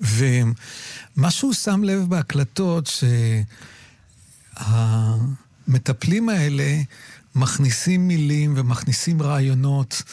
ומה שהוא שם לב בהקלטות, שהמטפלים האלה מכניסים מילים ומכניסים רעיונות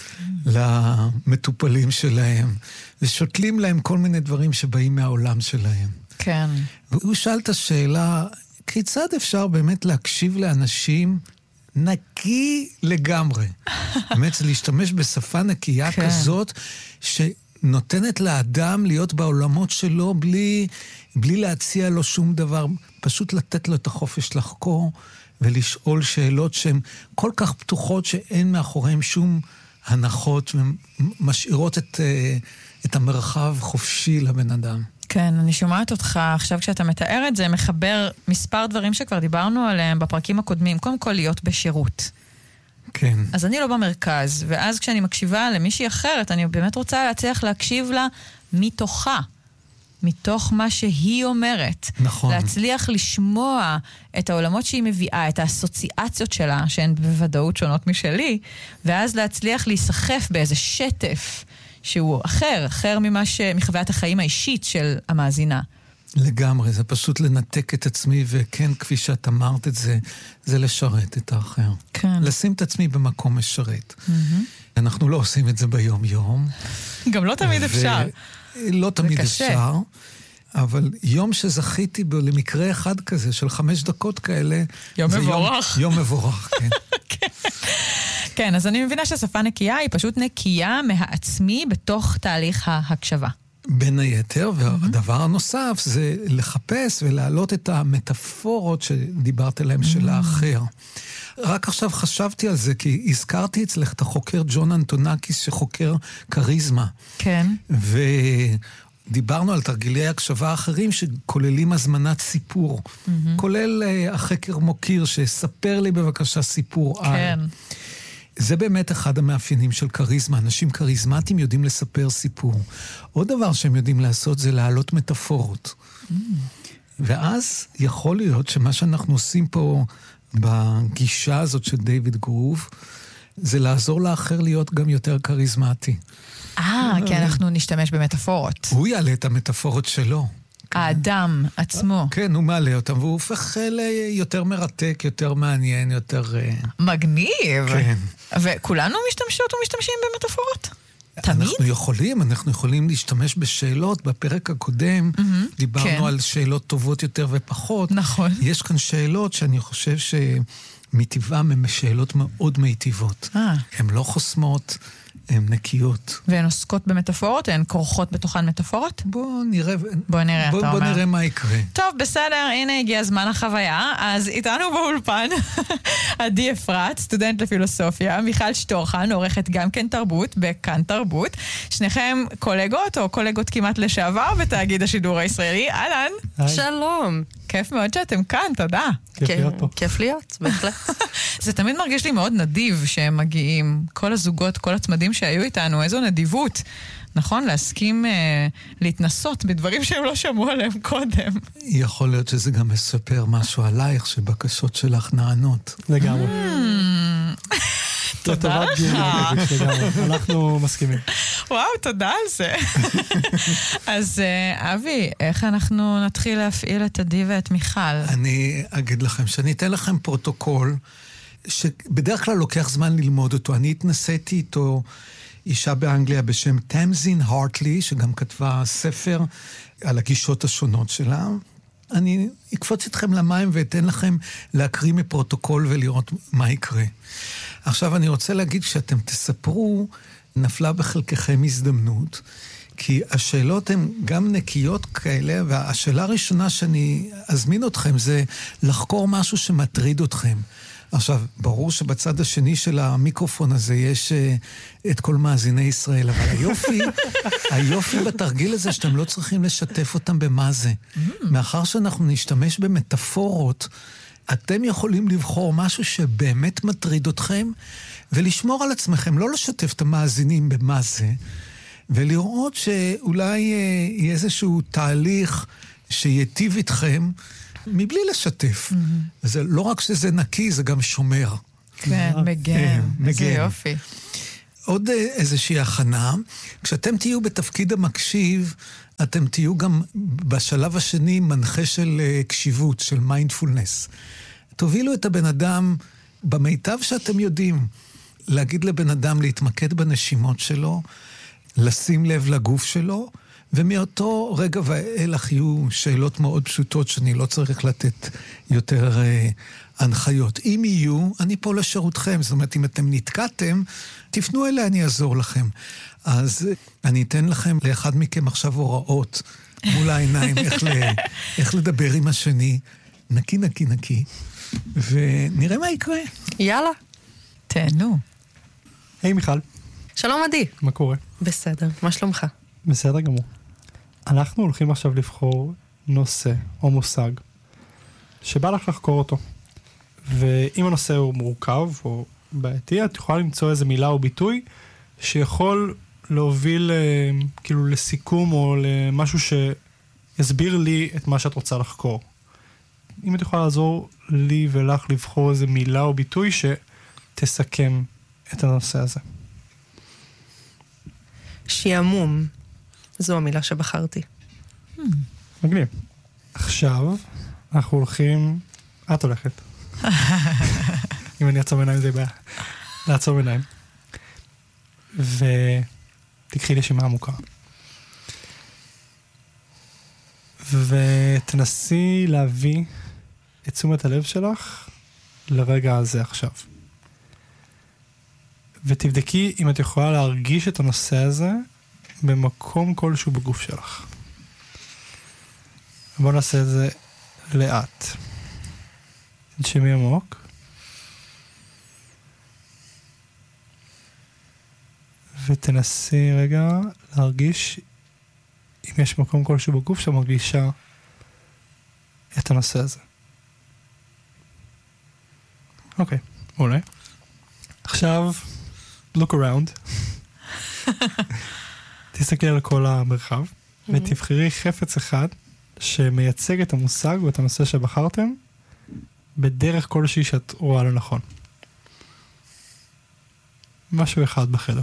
למטופלים שלהם, ושותלים להם כל מיני דברים שבאים מהעולם שלהם. כן. והוא שאל את השאלה, כיצד אפשר באמת להקשיב לאנשים נקי לגמרי? באמת, זה להשתמש בשפה נקייה כזאת, שנותנת לאדם להיות בעולמות שלו בלי להציע לו שום דבר, פשוט לתת לו את החופש לחקור, ולשאול שאלות שהן כל כך פתוחות שאין מאחוריהן שום הנחות, ומשאירות את המרחב חופשי לבן אדם. כן, אני שומעת אותך עכשיו כשאתה מתאר את זה, מחבר מספר דברים שכבר דיברנו עליהם בפרקים הקודמים. קודם כל להיות בשירות. כן. אז אני לא במרכז, ואז כשאני מקשיבה למישהי אחרת, אני באמת רוצה להצליח להקשיב לה מתוכה. מתוך מה שהיא אומרת. נכון. להצליח לשמוע את העולמות שהיא מביאה, את האסוציאציות שלה, שהן בוודאות שונות משלי, ואז להצליח להיסחף באיזה שטף שהוא אחר מחוויית החיים האישית של המאזינה. לגמרי, זה פשוט לנתק את עצמי, וכן, כפי שאת אמרת את זה, זה לשרת את האחר. כן. לשים את עצמי במקום משרת. אנחנו לא עושים את זה ביום-יום. גם לא תמיד אפשר. לא תמיד אפשר, אבל יום שזכיתי בו למקרה אחד כזה, של 5 דקות כאלה, יום מבורך. יום מבורך, כן. כן, אז אני מבינה ששפה נקייה היא פשוט נקייה מהעצמי בתוך תהליך ההקשבה. בין היתר, והדבר הנוסף זה לחפש ולהעלות את המטאפורות שדיברת עליהן של האחר. רק עכשיו חשבתי על זה, כי הזכרתי אצלך את החוקר ג'ון אנטונקיס שחוקר קריזמה. כן. ודיברנו על תרגילי הקשבה אחרים שכוללים הזמנת סיפור. כולל החקר מוקיר שספר לי בבקשה סיפור על. כן. זה באמת אחד המאפיינים של קריזמה. אנשים קריזמטיים יודעים לספר סיפור. עוד דבר שהם יודעים לעשות זה להעלות מטאפורות. ואז יכול להיות שמה שאנחנו עושים פה בגישה הזאת של דיוויד גרוב, זה לעזור לאחר להיות גם יותר קריזמטי. כי אנחנו נשתמש במטאפורות. הוא יעלה את המטאפורות שלו. האדם עצמו. כן, הוא מעלה אותם, והוא הופך ליותר מרתק, יותר מעניין, יותר... מגניב. כן. וכולנו משתמשות ומשתמשים במטאפורות? תמיד? אנחנו יכולים להשתמש בשאלות. בפרק הקודם דיברנו על שאלות טובות יותר ופחות. נכון. יש כאן שאלות שאני חושב שמטבעם הן שאלות מאוד מיטיבות. הן לא חוסמות, הן נקיות. והן עוסקות במטאפורות? הן כורכות בתוכן מטאפורות? בוא נראה, אתה אומר. בוא נראה מה יקרה. טוב, בסדר, הנה הגיע זמן החוויה. אז איתנו באולפן, עדי אפרת, סטודנט לפילוסופיה, מיכל שטורחן, עורכת גם כן תרבות, בכאן תרבות. שניכם קולגות או קולגות כמעט לשעבר בתאגיד השידור הישראלי. אהלן. שלום. כיף מאוד שאתם כאן, תודה. כיף להיות פה. כיף להיות, בהחלט. זה תמיד מרגיש לי מאוד נדיב שהם מגיעים. כל הזוגות, כל הצמדים שהיו איתנו, איזו נדיבות. נכון? להסכים להתנסות בדברים שהם לא שמעו עליהם קודם. יכול להיות שזה גם מספר משהו עלייך, שבקשות שלך נענות. לגמרי. תודה לך. אנחנו מסכימים. וואו, תודה על זה. אז אבי, איך אנחנו נתחיל להפעיל את עדי ואת מיכל? אני אגיד לכם שאני אתן לכם פרוטוקול, שבדרך כלל לוקח זמן ללמוד אותו. אני התנסיתי איתו אישה באנגליה בשם תמזין הרטלי, שגם כתבה ספר על הגישות השונות שלה. אני אקפוץ אתכם למים ואתן לכם להקריא מפרוטוקול ולראות מה יקרה. עכשיו אני רוצה להגיד שאתם תספרו, נפלה בחלקכם הזדמנות, כי השאלות הן גם נקיות כאלה, והשאלה הראשונה שאני אזמין אתכם זה לחקור משהו שמטריד אתכם. עכשיו, ברור שבצד השני של המיקרופון הזה יש את כל מאזיני ישראל, אבל היופי בתרגיל הזה שאתם לא צריכים לשתף אותם במה זה. מאחר שאנחנו נשתמש במטאפורות, אתם יכולים לבחור משהו שבאמת מטריד אתכם, ולשמור על עצמכם, לא לשתף את המאזינים במה זה, ולראות שאולי יהיה איזשהו תהליך שיטיב איתכם, מבלי לשתף. זה לא רק שזה נקי, זה גם שומר. כן, מגן. איזה יופי. עוד איזושהי הכנה. כשאתם תהיו בתפקיד המקשיב, אתם תהיו גם בשלב השני מנחה של קשיבות, של מיינדפולנס. תובילו את הבן אדם במיטב שאתם יודעים, להגיד לבן אדם להתמקד בנשימות שלו, לשים לב לגוף שלו, ומאותו רגע ואילך יהיו שאלות מאוד פשוטות שאני לא צריך לתת יותר הנחיות. אם יהיו, אני פה לשירותכם. זאת אומרת, אם אתם נתקעתם, תפנו אליי, אני אעזור לכם. אז אני אתן לכם לאחד מכם עכשיו הוראות מול העיניים, איך לדבר עם השני. נקי, נקי, נקי. ונראה מה יקרה. יאללה. תהנו. היי מיכל. שלום עדי. מה קורה? בסדר, מה שלומך? בסדר גמור. אנחנו הולכים עכשיו לבחור נושא או מושג שבא לך לחקור אותו. ואם הנושא הוא מורכב או בעייתי, את יכולה למצוא איזה מילה או ביטוי שיכול להוביל כאילו לסיכום או למשהו שיסביר לי את מה שאת רוצה לחקור. אם את יכולה לעזור לי ולך לבחור איזה מילה או ביטוי שתסכם את הנושא הזה. שיעמום. זו המילה שבחרתי. מגניב. עכשיו אנחנו הולכים... את הולכת. אם אני אעצור עיניים זה בעיה. לעצור עיניים. ותקחי נשימה עמוקה. ותנסי להביא את תשומת הלב שלך לרגע הזה עכשיו. ותבדקי אם את יכולה להרגיש את הנושא הזה במקום כלשהו בגוף שלך. בואו נעשה את זה לאט. תנשמי עמוק. ותנסי רגע להרגיש אם יש מקום כלשהו בגוף שמרגישה את הנושא הזה. אוקיי, מעולה. עכשיו, look around. תסתכלי על כל המרחב, ותבחרי חפץ אחד שמייצג את המושג ואת הנושא שבחרתם, בדרך כלשהי שאת רואה לנכון. משהו אחד בחדר.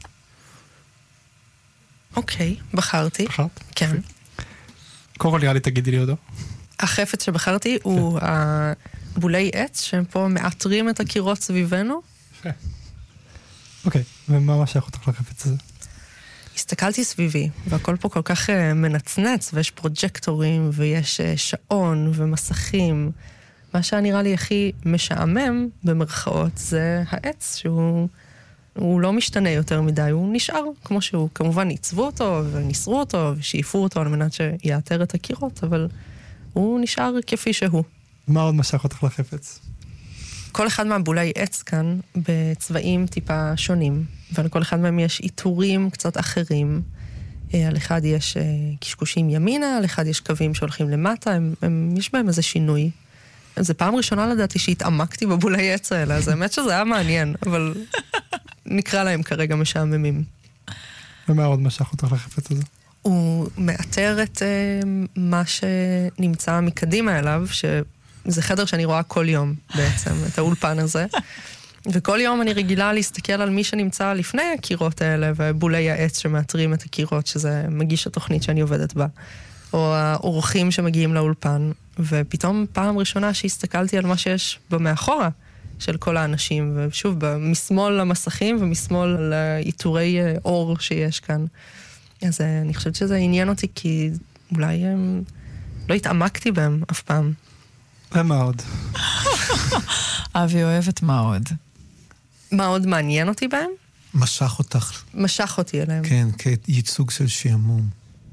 אוקיי, בחרתי. בחרת? כן. קודם כל נראה לי תגידי לי אותו. החפץ שבחרתי הוא הבולי עץ, שהם פה מאתרים את הקירות סביבנו. אוקיי, ומה משך אותך לחפץ הזה? הסתכלתי סביבי, והכל פה כל כך מנצנץ, ויש פרוג'קטורים, ויש שעון ומסכים. מה שנראה לי הכי משעמם במרכאות זה העץ, שהוא לא משתנה יותר מדי, הוא נשאר כמו שהוא. כמובן ייצבו אותו וניסרו אותו ושאיפו אותו על מנת שיאתר את הקירות, אבל הוא נשאר כפי שהוא. מה עוד משך אותך לחפץ? כל אחד מהבולי עץ כאן בצבעים טיפה שונים, ועל כל אחד מהם יש איתורים קצת אחרים. על אחד יש קשקושים ימינה, על אחד יש קווים שהולכים למטה, יש בהם איזה שינוי. זה פעם ראשונה לדעתי שהתעמקתי בבולי עץ האלה, אז האמת שזה היה מעניין, אבל נקרא להם כרגע משעממים. ומה עוד משך אותך לחפץ הזה? הוא מאתר את מה שנמצא מקדימה אליו, שזה חדר שאני רואה כל יום בעצם, את האולפן הזה. וכל יום אני רגילה להסתכל על מי שנמצא לפני הקירות האלה, ובולי העץ שמאתרים את הקירות, שזה מגיש התוכנית שאני עובדת בה. או האורחים שמגיעים לאולפן, ופתאום פעם ראשונה שהסתכלתי על מה שיש במאחורה של כל האנשים, ושוב, משמאל למסכים ומשמאל לאיתורי אור שיש כאן. אז אני חושבת שזה עניין אותי, כי אולי לא התעמקתי בהם אף פעם. ומה עוד? אבי אוהבת מה עוד? מה עוד מעניין אותי בהם? משך אותך. משך אותי אליהם. כן, כייצוג של שעמום.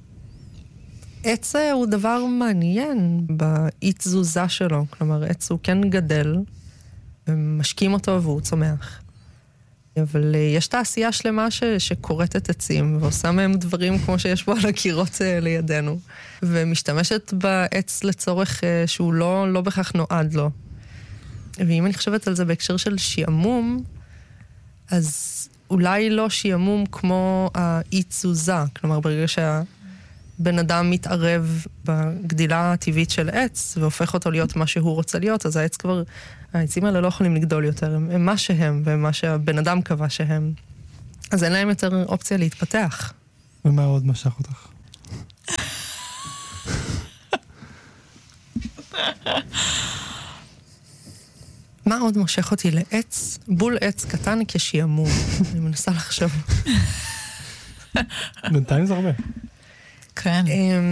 עץ הוא דבר מעניין בהתזוזה שלו. כלומר, עץ הוא כן גדל, ומשקים אותו והוא צומח. אבל יש תעשייה שלמה שקורטת עצים, ועושה מהם דברים כמו שיש פה על הקירות לידינו, ומשתמשת בעץ לצורך שהוא לא בכך נועד לו. ואם אני חושבת על זה בהקשר של שעמום, אז אולי לא שעמום כמו ההתזוזה, כלומר ברגע שהבן אדם מתערב בגדילה הטבעית של עץ, והופך אותו להיות מה שהוא רוצה להיות, אז העצים האלה לא יכולים לגדול יותר, הם מה שהם, ומה שהבן אדם קבע שהם. אז אין להם יותר אופציה להתפתח. ומה עוד משך אותך? מה עוד מושך אותי לעץ? בול עץ קטן כשעמום. אני מנסה לחשוב. בינתיים זה הרבה. כן.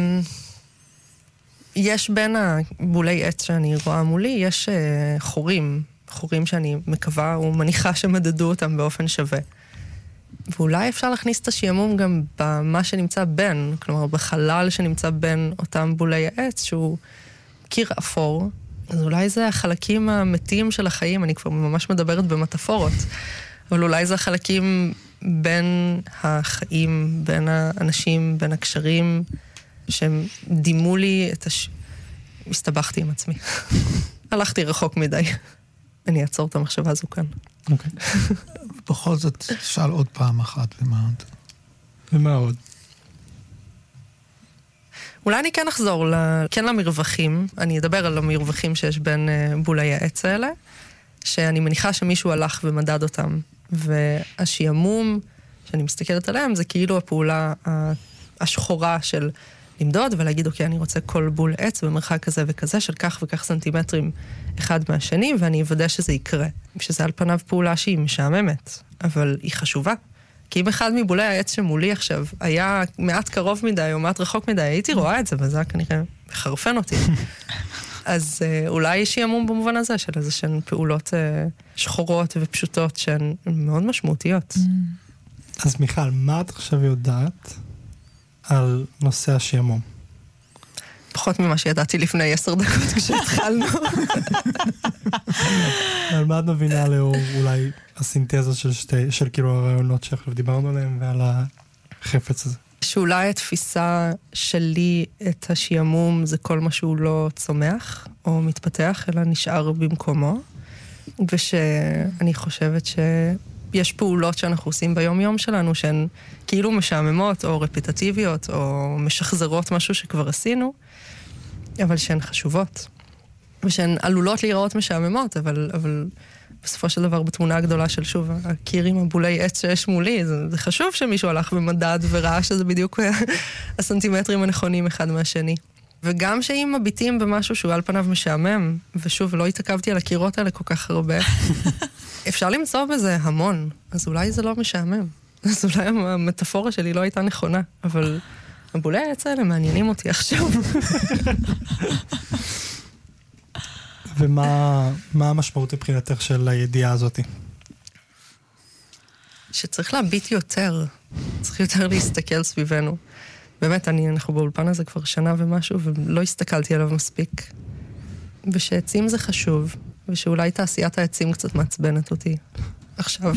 יש בין הבולי עץ שאני רואה מולי, יש חורים שאני מקווה ומניחה שמדדו אותם באופן שווה. ואולי אפשר להכניס את השעמום גם במה שנמצא בין, כלומר בחלל שנמצא בין אותם בולי העץ, שהוא קיר אפור. אז אולי זה החלקים המתים של החיים, אני כבר ממש מדברת במטאפורות, אבל אולי זה החלקים בין החיים, בין האנשים, בין הקשרים, שהם דימו לי הסתבכתי עם עצמי. הלכתי רחוק מדי. אני אעצור את המחשבה הזו כאן. אוקיי. בכל זאת, שאל עוד פעם אחת, ומה עוד? ומה עוד? אולי אני כן אחזור כן למרווחים. אני אדבר על המרווחים שיש בין בולי העץ האלה, שאני מניחה שמישהו הלך ומדד אותם. והשעמום שאני מסתכלת עליהם, זה כאילו הפעולה השחורה של למדוד ולהגיד, אוקיי, אני רוצה כל בול עץ במרחק כזה וכזה של כך וכך סנטימטרים אחד מהשני, ואני אוודא שזה יקרה. שזה על פניו פעולה שהיא משעממת, אבל היא חשובה. כי אם אחד מבולי העץ שמולי עכשיו היה מעט קרוב מדי או מעט רחוק מדי, הייתי רואה את זה, וזה כנראה מחרפן אותי. אז אולי יש שעמום במובן הזה של איזה שהן פעולות שחורות ופשוטות שהן מאוד משמעותיות. אז מיכל, מה את עכשיו יודעת על נושא השעמום? פחות ממה שידעתי לפני 10 דקות כשהתחלנו. על מה את מבינה לאור אולי הסינתזה של כאילו הרעיונות שעכשיו דיברנו עליהם ועל החפץ הזה? שאולי התפיסה שלי את השעמום זה כל מה שהוא לא צומח או מתפתח, אלא נשאר במקומו. ושאני חושבת שיש פעולות שאנחנו עושים ביום יום שלנו שהן כאילו משעממות או רפטטיביות או משחזרות משהו שכבר עשינו, אבל שהן חשובות. ושהן עלולות להיראות משעממות, אבל בסופו של דבר בתמונה הגדולה של שוב, הקיר עם הבולי עץ שיש מולי, זה חשוב שמישהו הלך ומדד וראה שזה בדיוק הסנטימטרים הנכונים אחד מהשני. וגם שאם מביטים במשהו שהוא על פניו משעמם, ושוב, לא התעכבתי על הקירות האלה כל כך הרבה, אפשר למצוא בזה המון, אז אולי זה לא משעמם. אז אולי המטאפורה שלי לא הייתה נכונה, אבל הבולי העץ האלה מעניינים אותי עכשיו. ומה המשמעות מבחינתך של הידיעה הזאת? שצריך להביט יותר, צריך יותר להסתכל סביבנו. באמת, אנחנו באולפן הזה כבר שנה ומשהו, ולא הסתכלתי עליו מספיק. ושעצים זה חשוב, ושאולי תעשיית העצים קצת מעצבנת אותי עכשיו.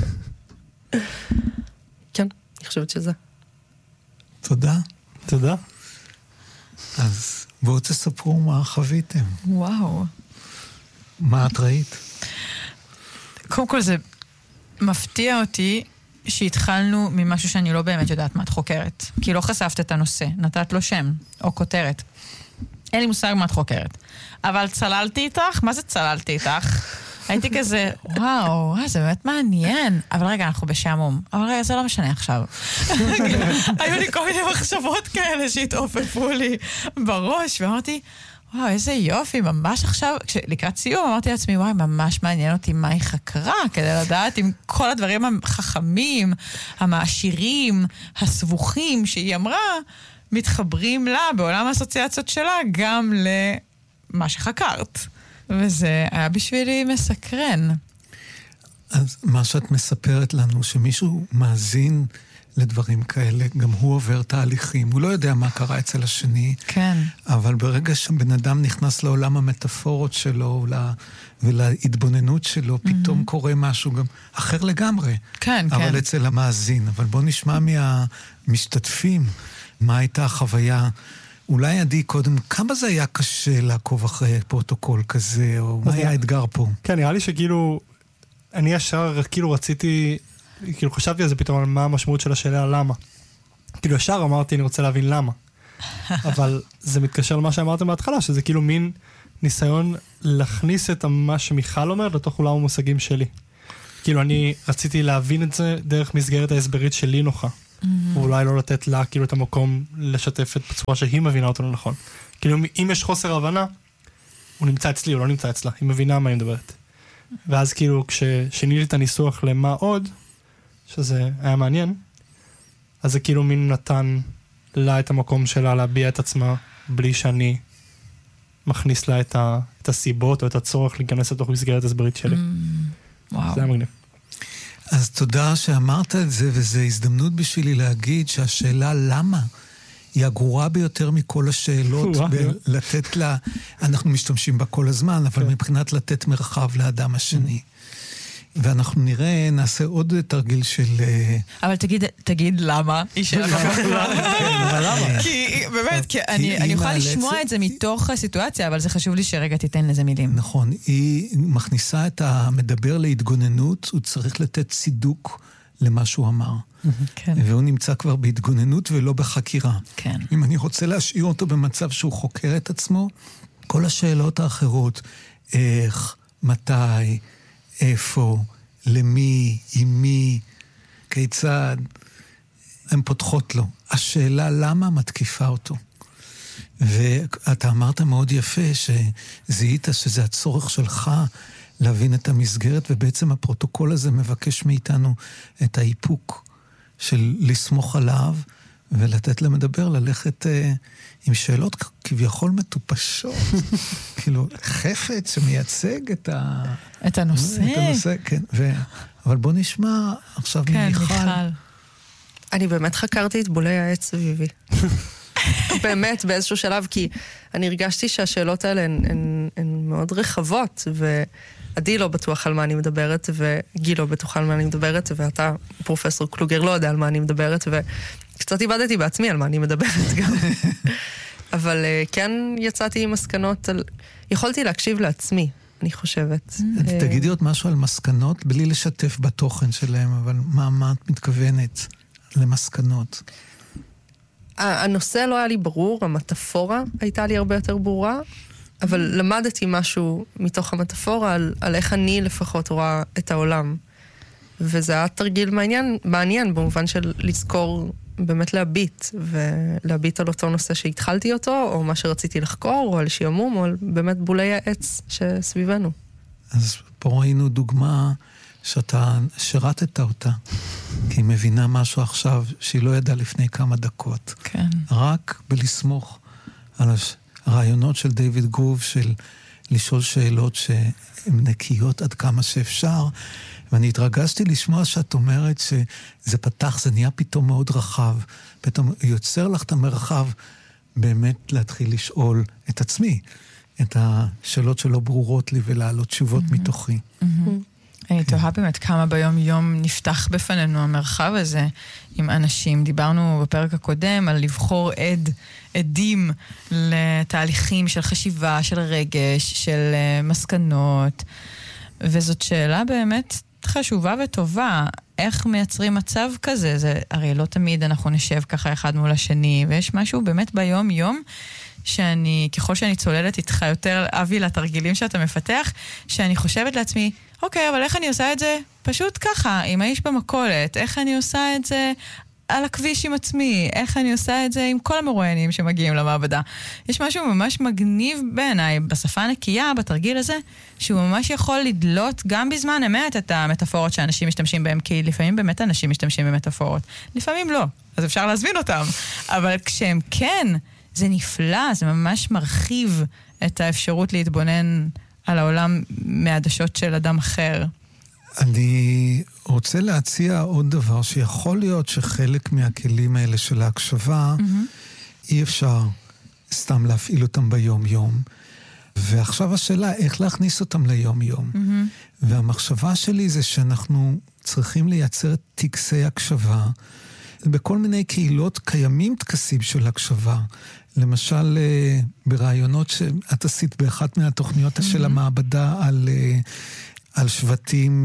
כן, אני חושבת שזה. תודה. תודה. אז בואו תספרו מה חוויתם. וואו. מה את ראית? קודם כל זה מפתיע אותי שהתחלנו ממשהו שאני לא באמת יודעת מה את חוקרת. כי לא חשפת את הנושא, נתת לו שם או כותרת. אין לי מושג מה את חוקרת. אבל צללתי איתך? מה זה צללתי איתך? הייתי כזה, וואו, זה באמת מעניין. אבל רגע, אנחנו בשעמום. אבל רגע, זה לא משנה עכשיו. היו לי כל מיני מחשבות כאלה שהתעופפו לי בראש, ואמרתי, וואו, איזה יופי, ממש עכשיו, לקראת סיום אמרתי לעצמי, וואי, ממש מעניין אותי מה היא חקרה, כדי לדעת אם כל הדברים החכמים, המעשירים, הסבוכים שהיא אמרה, מתחברים לה, בעולם האסוציאציות שלה, גם למה שחקרת. וזה היה בשבילי מסקרן. אז מה שאת מספרת לנו, שמישהו מאזין לדברים כאלה, גם הוא עובר תהליכים. הוא לא יודע מה קרה אצל השני. כן. אבל ברגע שבן אדם נכנס לעולם המטאפורות שלו ולהתבוננות שלו, פתאום קורה משהו גם אחר לגמרי. כן, כן. אבל אצל המאזין. אבל בוא נשמע מהמשתתפים מה הייתה החוויה. אולי עדי קודם, כמה זה היה קשה לעקוב אחרי פרוטוקול כזה, או מה היה האתגר פה? כן, נראה לי שכאילו, אני ישר כאילו רציתי, כאילו חשבתי על זה פתאום, על מה המשמעות של השאלה למה. כאילו ישר אמרתי, אני רוצה להבין למה. אבל זה מתקשר למה שאמרתם בהתחלה, שזה כאילו מין ניסיון להכניס את מה שמיכל אומרת לתוך אולם המושגים שלי. כאילו אני רציתי להבין את זה דרך מסגרת ההסברית שלי נוחה. ואולי לא לתת לה כאילו את המקום לשתף את בצורה שהיא מבינה אותו לא נכון. כאילו אם יש חוסר הבנה, הוא נמצא אצלי, הוא לא נמצא אצלה, היא מבינה מה היא מדברת. ואז כאילו כששיניתי את הניסוח למה עוד, שזה היה מעניין, אז זה כאילו מין נתן לה את המקום שלה להביע את עצמה, בלי שאני מכניס לה את הסיבות או את הצורך להיכנס לתוך מסגרת הסברית שלי. וואו. זה היה מגניב. אז תודה שאמרת את זה, וזו הזדמנות בשבילי להגיד שהשאלה למה היא הגרועה ביותר מכל השאלות, לתת לה, אנחנו משתמשים בה כל הזמן, אבל מבחינת לתת מרחב לאדם השני. ואנחנו נראה, נעשה עוד תרגיל של... אבל תגיד למה, היא שאלה למה? כי באמת, כי אני יכולה לשמוע את זה מתוך הסיטואציה, אבל זה חשוב לי שרגע תיתן לזה מילים. נכון, היא מכניסה את המדבר להתגוננות, הוא צריך לתת צידוק למה שהוא אמר. כן. והוא נמצא כבר בהתגוננות ולא בחקירה. כן. אם אני רוצה להשאיר אותו במצב שהוא חוקר את עצמו, כל השאלות האחרות, איך, מתי, איפה, למי, עם מי, כיצד, הן פותחות לו. השאלה למה מתקיפה אותו. ואתה אמרת מאוד יפה שזיהית שזה הצורך שלך להבין את המסגרת, ובעצם הפרוטוקול הזה מבקש מאיתנו את האיפוק של לסמוך עליו ולתת למדבר, ללכת עם שאלות כביכול מטופשות. כאילו, חפץ שמייצג את הנושא. את הנושא, כן. אבל בוא נשמע עכשיו ממיכל. אני באמת חקרתי את בולי העץ סביבי. באמת, באיזשהו שלב, כי אני הרגשתי שהשאלות האלה הן מאוד רחבות, ועדי לא בטוח על מה אני מדברת, וגיל לא בטוח על מה אני מדברת, ואתה, פרופסור קלוגר, לא יודע על מה אני מדברת, וקצת איבדתי בעצמי על מה אני מדברת גם. אבל כן יצאתי עם מסקנות על... יכולתי להקשיב לעצמי, אני חושבת. תגידי עוד משהו על מסקנות, בלי לשתף בתוכן שלהם, אבל מה את מתכוונת למסקנות? הנושא לא היה לי ברור, המטאפורה הייתה לי הרבה יותר ברורה, אבל למדתי משהו מתוך המטאפורה על איך אני לפחות רואה את העולם. וזה היה תרגיל מעניין במובן של לזכור באמת ולהביט על אותו נושא שהתחלתי אותו, או מה שרציתי לחקור, או על שימום, או על באמת בולי העץ שסביבנו. אז פה ראינו דוגמה שאתה שרתת אותה, כי היא מבינה משהו עכשיו שהיא לא ידעה לפני כמה דקות. כן. רק בלסמוך על הרעיונות של דיוויד גרוב, של לשאול שאלות שהן נקיות עד כמה שאפשר, ואני התרגשתי לשמוע שאת אומרת שזה פתח, זה נהיה פתאום מאוד רחב, פתאום יוצר לך את המרחב באמת להתחיל לשאול את עצמי, את השאלות שלא ברורות לי ולעלות תשובות מתוכי. אני תוהה באמת כמה ביום יום נפתח בפנינו המרחב הזה עם אנשים. דיברנו בפרק הקודם על לבחור עדים לתהליכים של חשיבה, של רגש, של מסקנות, וזאת שאלה באמת חשובה וטובה. איך מייצרים מצב כזה? זה הרי לא תמיד אנחנו נשב ככה אחד מול השני, ויש משהו באמת ביום יום שאני, ככל שאני צוללת איתך יותר, אבי, לתרגילים שאתה מפתח, שאני חושבת לעצמי, אוקיי, אבל איך אני עושה את זה? פשוט ככה, עם האיש במכולת, איך אני עושה את זה על הכביש עם עצמי, איך אני עושה את זה עם כל המרואיינים שמגיעים למעבדה. יש משהו ממש מגניב בעיניי, בשפה הנקייה, בתרגיל הזה, שהוא ממש יכול לדלות גם בזמן אמת את המטאפורות שאנשים משתמשים בהם, כי לפעמים באמת אנשים משתמשים במטאפורות. לפעמים לא, אז אפשר להזמין אותם. אבל כשהם כן, זה נפלא, זה ממש מרחיב את האפשרות להתבונן על העולם מהעדשות של אדם אחר. אני רוצה להציע עוד דבר, שיכול להיות שחלק מהכלים האלה של ההקשבה, אי אפשר סתם להפעיל אותם ביום-יום. ועכשיו השאלה, איך להכניס אותם ליום-יום? והמחשבה שלי זה שאנחנו צריכים לייצר טקסי הקשבה. בכל מיני קהילות קיימים טקסים של הקשבה. למשל, ברעיונות שאת עשית באחת מהתוכניות של המעבדה על שבטים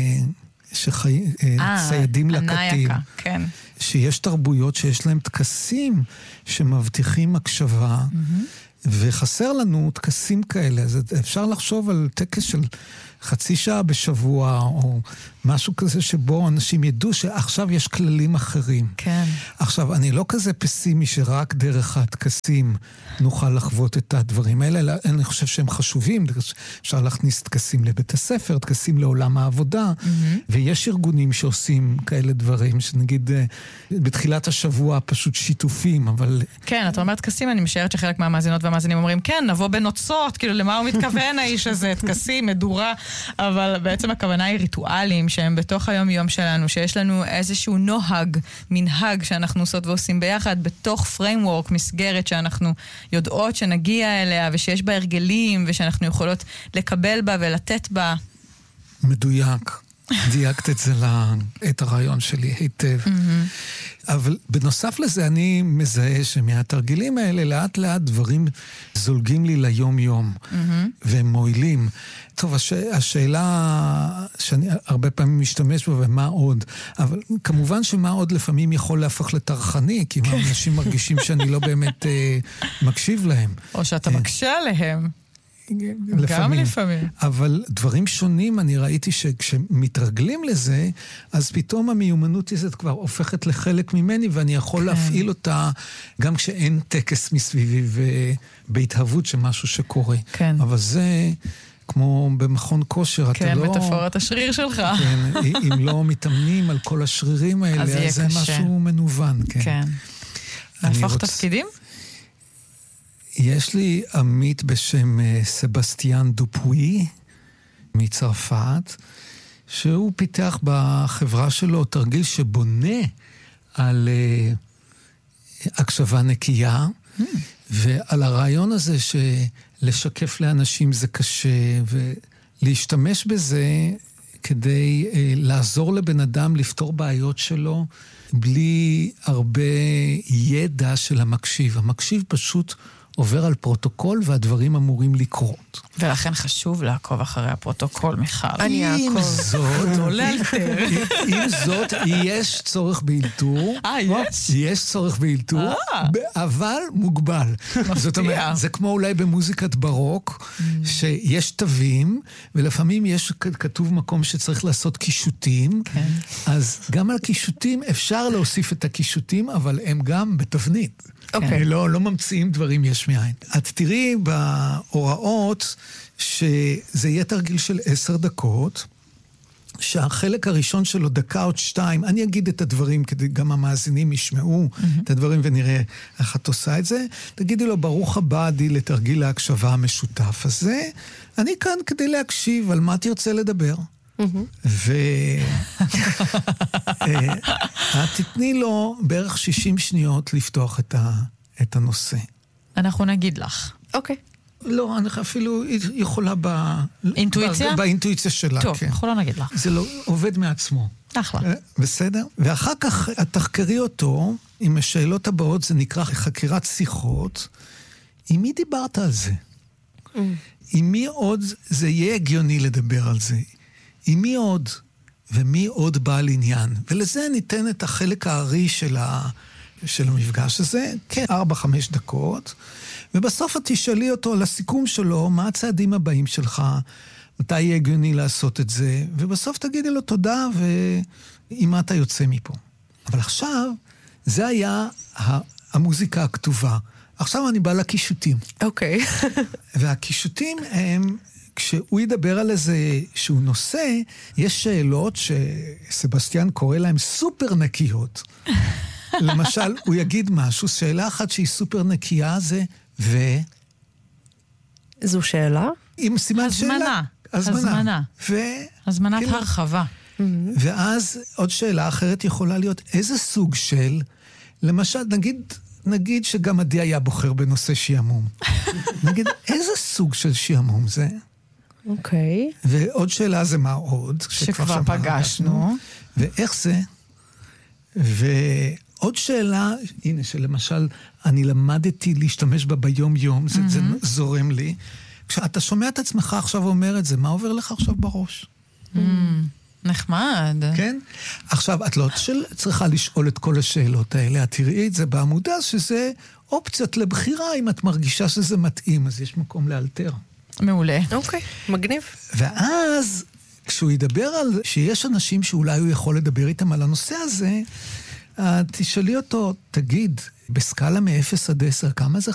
ציידים לקטים. כן. שיש תרבויות שיש להם טקסים שמבטיחים הקשבה, וחסר לנו טקסים כאלה, אז אפשר לחשוב על טקס של חצי שעה בשבוע, או משהו כזה שבו אנשים ידעו שעכשיו יש כללים אחרים. כן. עכשיו, אני לא כזה פסימי שרק דרך הטקסים נוכל לחוות את הדברים האלה, אלא אני חושב שהם חשובים, אפשר להכניס טקסים לבית הספר, טקסים לעולם העבודה, ויש ארגונים שעושים כאלה דברים, שנגיד בתחילת השבוע פשוט שיתופים, אבל... כן, אתה אומר טקסים, אני משערת שחלק מהמאזינות והמאזינים אומרים, כן, נבוא בנוצות, כאילו למה הוא מתכוון האיש הזה, טקסים, מדורה, אבל בעצם הכוונה היא ריטואלים שהם בתוך היום-יום שלנו, שיש לנו איזשהו נוהג, מנהג שאנחנו עושות ועושים ביחד, בתוך פריימוורק, מסגרת שאנחנו יודעות שנגיע אליה, ושיש בה הרגלים, ושאנחנו יכולות לקבל בה ולתת בה. מדויק. דייקת את זה את הרעיון שלי היטב. אבל בנוסף לזה אני מזהה שמהתרגילים האלה לאט לאט דברים זולגים לי ליום-יום, והם מועילים. טוב, השאלה שאני הרבה פעמים משתמש בה, ומה עוד? אבל כמובן שמה עוד לפעמים יכול להפוך לטרחני, כי אנשים מרגישים שאני לא באמת מקשיב להם. או שאתה מקשה עליהם. גם לפעמים. אבל דברים שונים, אני ראיתי שכשמתרגלים לזה, אז פתאום המיומנות הזאת כבר הופכת לחלק ממני, ואני יכול להפעיל אותה גם כשאין טקס מסביבי ובהתהוות שמשהו שקורה. כן. אבל זה... כמו במכון כושר, אתה לא... כן, מטאפורת השריר שלך. כן, אם לא מתאמנים על כל השרירים האלה, אז זה משהו מנוון, כן. כן. להפוך תפקידים? יש לי עמית בשם סבסטיאן דופוי, מצרפת, שהוא פיתח בחברה שלו תרגיל שבונה על הקשבה נקייה, ועל הרעיון הזה שלשקף לאנשים זה קשה, ולהשתמש בזה כדי לעזור לבן אדם לפתור בעיות שלו, בלי הרבה ידע של המקשיב. המקשיב פשוט עובר על פרוטוקול והדברים אמורים לקרות. ולכן חשוב לעקוב אחרי הפרוטוקול, מיכל. עם זאת, יש צורך באלתור. יש? יש צורך באלתור, אבל מוגבל. זאת אומרת, זה כמו אולי במוזיקת ברוק, שיש תווים, ולפעמים יש כתוב מקום שצריך לעשות קישוטים, אז גם על קישוטים אפשר להוסיף את הקישוטים, אבל הם גם בתבנית. לא ממציאים דברים יש מאין. את תראי בהוראות שזה יהיה תרגיל של 10 דקות, שהחלק הראשון שלו דקה עוד 2, אני אגיד את הדברים כדי גם המאזינים ישמעו את הדברים ונראה איך את עושה את זה. תגידי לו, ברוך הבא עדי לתרגיל ההקשבה המשותף הזה, אני כאן כדי להקשיב על מה תרצה לדבר. את תתני לו בערך 60 שניות לפתוח את הנושא. אנחנו נגיד לך. אוקיי. לא, אני אפילו יכולה אינטואיציה? באינטואיציה שלה. טוב, אנחנו לא נגיד לך. זה לא עובד מעצמו. אחלה. בסדר? ואחר כך את תחקרי אותו עם השאלות הבאות, זה נקרא חקירת שיחות. עם מי דיברת על זה? עם מי עוד זה יהיה הגיוני לדבר על זה? עם מי עוד? ומי עוד בעל עניין? ולזה ניתן את החלק הארי של המפגש הזה, כן, 4-5 דקות, ובסוף את תשאלי אותו על הסיכום שלו, מה הצעדים הבאים שלך, מתי יהיה הגיוני לעשות את זה, ובסוף תגידי לו תודה, ועם מה אתה יוצא מפה. אבל עכשיו, זה היה המוזיקה הכתובה. עכשיו אני בא לקישוטים. אוקיי. והקישוטים הם... כשהוא ידבר על איזה שהוא נושא, יש שאלות שסבסטיאן קורא להן סופר נקיות. למשל, הוא יגיד משהו, שאלה אחת שהיא סופר נקייה זה, זו שאלה? עם סימן שאלה. הזמנה. הזמנת הרחבה. ואז עוד שאלה אחרת יכולה להיות, איזה סוג של, למשל, נגיד שגם עדי היה בוחר בנושא שיעמום. נגיד, איזה סוג של שיעמום זה? אוקיי. ועוד שאלה זה מה עוד? שכבר פגשנו. ואיך זה? ועוד שאלה, הנה, שלמשל, אני למדתי להשתמש בה ביום-יום, זה זורם לי. כשאתה שומע את עצמך עכשיו אומר את זה, מה עובר לך עכשיו בראש? נחמד. כן? עכשיו, את לא צריכה לשאול את כל השאלות האלה, את תראי את זה בעמודה, שזה אופציות לבחירה, אם את מרגישה שזה מתאים, אז יש מקום לאלתר. מעולה. אוקיי, מגניב. ואז, כשהוא ידבר על שיש אנשים שאולי הוא יכול לדבר איתם על הנושא הזה, תשאלי אותו, תגיד, בסקאלה מ-0 עד 10, כמה זה